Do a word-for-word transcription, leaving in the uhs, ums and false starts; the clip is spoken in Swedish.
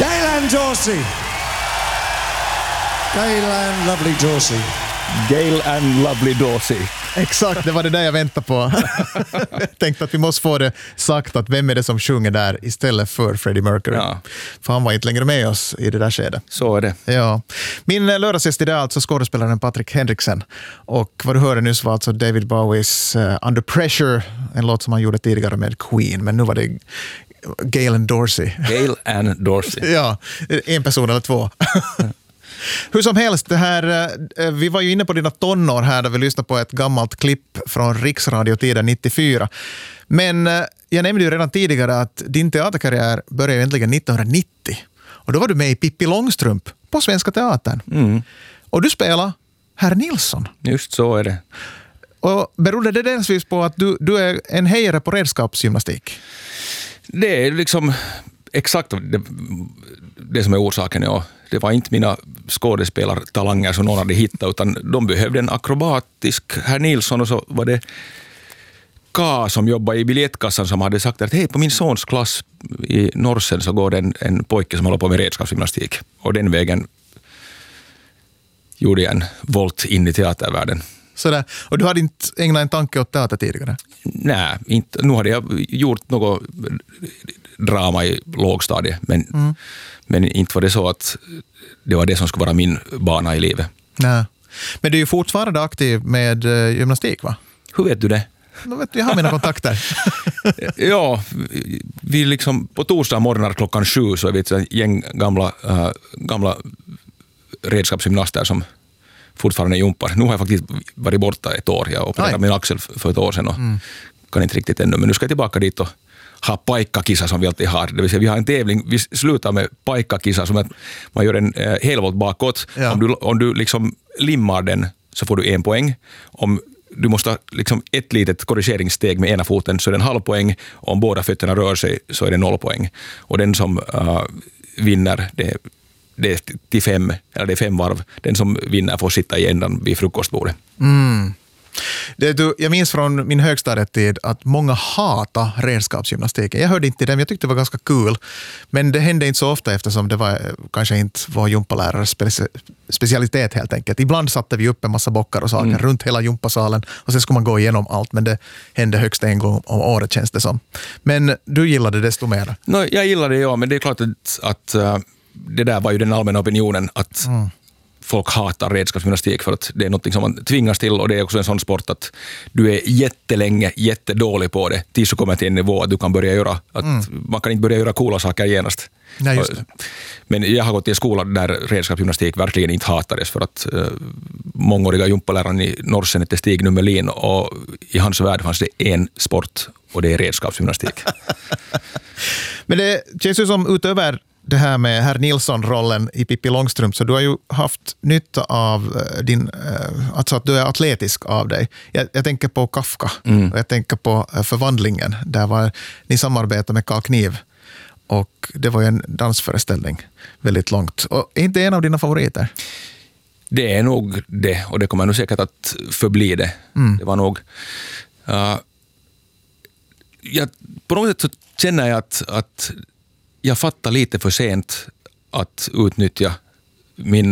Gail Ann Dorsey. Gail Ann Lovely Dorsey. Gail Ann Lovely Dorsey. Exakt, det var det där jag väntade på. Jag tänkte att vi måste få det sagt att vem är det som sjunger där istället för Freddie Mercury. Ja. För han var inte längre med oss i det där skedet. Så är det. Ja. Min lördagsgäst idag är alltså skådespelaren Patrick Henriksen. Och vad du hörde nyss var alltså David Bowies uh, Under Pressure, en låt som han gjorde tidigare med Queen. Men nu var det Gail Ann Dorsey. Gail Ann Dorsey. Ja, en person eller två. Hur som helst, det här, vi var ju inne på dina tonår här där vi lyssnade på ett gammalt klipp från Riksradiotiden nittiofyra. Men jag nämnde ju redan tidigare att din teaterkarriär började egentligen nittonhundranittio. Och då var du med i Pippi Långstrump på Svenska Teatern. Mm. Och du spelade Herr Nilsson. Just så är det. Och berodde det dels på att du, du är en hejare på redskapsgymnastik? Det är liksom exakt det, det som är orsaken, ja. Det var inte mina skådespelartalanger som någon hade hittat, utan de behövde en akrobatisk Herr Nilsson, och så var det K som jobbade i biljettkassan som hade sagt att hej, på min sons klass i Norsen så går det en, en pojke som håller på med redskapsgymnastik. Och den vägen gjorde jag en volt in i teatervärlden. Sådär. Och du hade inte ägnat en tanke åt teater tidigare? Nej, inte. Nu hade jag gjort något drama i lågstadiet, men, mm. men inte var det så att det var det som skulle vara min bana i livet. Nej. Men du är ju fortfarande aktiv med gymnastik, va? Hur vet du det? Då vet du, jag har mina kontakter. Ja, vi liksom på torsdag morgnar klockan sju så är vi ett gäng gamla, äh, gamla redskapsgymnaster som fortfarande jumpar. Nu har jag faktiskt varit borta ett år. Jag opererade min axel för ett år sedan och mm. kan inte riktigt ännu. Men nu ska jag tillbaka dit och ha paikkakisa som vi alltid har. Det vill säga vi har en tävling, vi slutar med paikkakisa som att man gör en eh, helvolt bakåt. Ja. Om du, om du liksom limmar den så får du en poäng. Om du måste ha liksom ett litet korrigeringssteg med ena foten så är det en halv poäng. Om båda fötterna rör sig så är det noll poäng. Och den som uh, vinner, det, det är till fem, eller det är fem varv. Den som vinner får sitta i ändan vid frukostbordet. Mm. Det, du, jag minns från min högstadietid att många hatar redskapsgymnastiken. Jag hörde inte till dem, jag tyckte det var ganska kul. Men det hände inte så ofta eftersom det var kanske inte var gympalärares speci- specialitet helt enkelt. Ibland satte vi upp en massa bockar och saker mm. runt hela gympasalen och sen skulle man gå igenom allt, men det hände högst en gång om året känns det som. Men du gillade det desto mer? No, jag gillade det, ja, men det är klart att, att uh, det där var ju den allmänna opinionen att mm. folk hatar redskapsgymnastik för att det är något som man tvingas till, och det är också en sån sport att du är jättelänge jättedålig på det tills du kommer till en nivå att du kan börja göra att mm. man kan inte börja göra coola saker genast. Nej, just det. Men jag har gått i en skola där redskapsgymnastik verkligen inte hatades för att uh, mångåriga gympaläraren i Norsen hette Stig Nummelin, och i hans värld fanns det en sport och det är redskapsgymnastik. Men det känns ju som utöver det här med Herr Nilsson-rollen i Pippi Långstrump, så du har ju haft nytta av din, alltså att du är atletisk av dig. Jag, jag tänker på Kafka mm. och jag tänker på Förvandlingen, där var ni samarbetade med Karl Kniv och det var ju en dansföreställning väldigt långt. Och är inte en av dina favoriter? Det är nog det, och det kommer nog säkert att förbli det. Mm. Det var nog uh, jag, på något sätt så känner jag att, att jag fattar lite för sent att utnyttja min